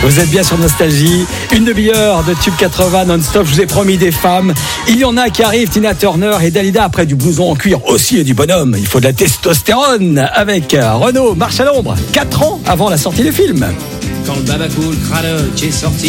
Vous êtes bien sur Nostalgie. Une demi-heure de Tube 80 non-stop. Je vous ai promis des femmes. Il y en a qui arrivent, Tina Turner et Dalida. Après du blouson en cuir aussi et du bonhomme. Il faut de la testostérone avec Renaud, Marche à l'ombre. 4 ans avant la sortie du film. Quand le Baba Cool Crâneux qui est sorti